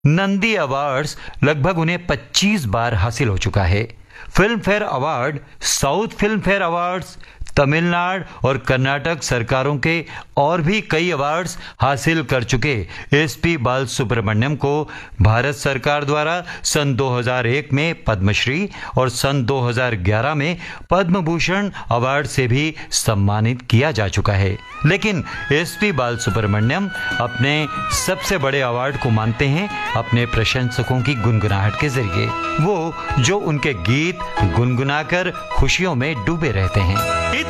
Nandi awards लगभग उन्हें 25 बार हासिल हो चुका है। Film fair award, south film fair awards, Tamil Nadu और कर्नाटक सरकारों के और भी कई अवार्ड्स हासिल कर चुके एसपी बालसुब्रमण्यम को भारत सरकार द्वारा सन 2001 में पद्मश्री और सन 2011 में पद्म भूषण अवार्ड से भी सम्मानित किया जा चुका है। लेकिन एसपी बालसुब्रमण्यम अपने सबसे बड़े अवार्ड को मानते हैं अपने प्रशंसकों की गुनगुनाहट के जरिए, वो जो उनके गीत गुनगुनाकर खुशियों में डूबे रहते हैं।